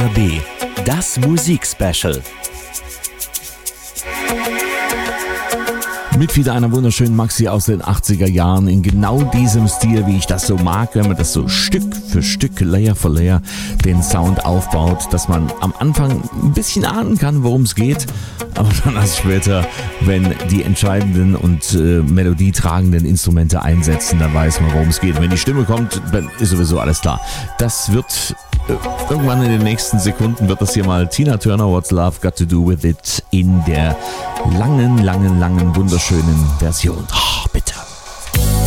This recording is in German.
Hör B, das Musikspecial. Mit wieder einer wunderschönen Maxi aus den 80er Jahren in genau diesem Stil, wie ich das so mag, wenn man das so Stück für Stück, Layer für Layer den Sound aufbaut, dass man am Anfang ein bisschen ahnen kann, worum es geht, aber dann erst später, wenn die entscheidenden und melodietragenden Instrumente einsetzen, dann weiß man, worum es geht. Und wenn die Stimme kommt, dann ist sowieso alles klar. Das wird irgendwann in den nächsten Sekunden wird das hier mal Tina Turner, What's Love Got to Do With It in der langen, wunderschönen Version.